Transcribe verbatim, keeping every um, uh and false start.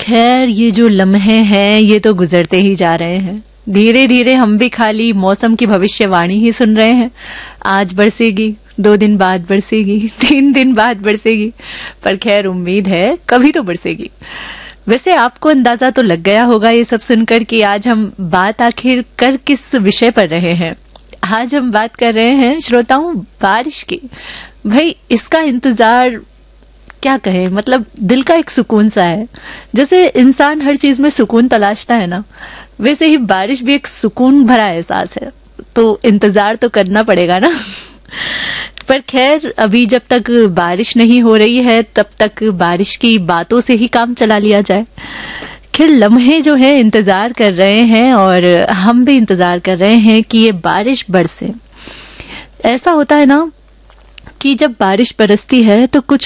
खैर, ये जो लम्हे हैं ये तो गुजरते ही जा रहे हैं। धीरे धीरे हम भी खाली मौसम की भविष्यवाणी ही सुन रहे हैं। आज बरसेगी, दो दिन बाद बरसेगी, तीन दिन बाद बरसेगी, पर खैर उम्मीद है कभी तो बरसेगी। वैसे आपको अंदाजा तो लग गया होगा ये सब सुनकर कि आज हम बात आखिर कर किस विषय पर रहे हैं। आज हम बात कर रहे हैं श्रोताओं बारिश की। भाई इसका इंतजार क्या कहे, मतलब दिल का एक सुकून सा है। जैसे इंसान हर चीज में सुकून तलाशता है ना, वैसे ही बारिश भी एक सुकून भरा एहसास है। तो इंतजार तो करना पड़ेगा ना। पर खैर, अभी जब तक बारिश नहीं हो रही है तब तक बारिश की बातों से ही काम चला लिया जाए। खैर, लम्हे जो है इंतजार कर रहे हैं और हम भी इंतजार कर रहे हैं कि ये बारिश बरसे। ऐसा होता है ना कि जब बारिश बरसती है तो कुछ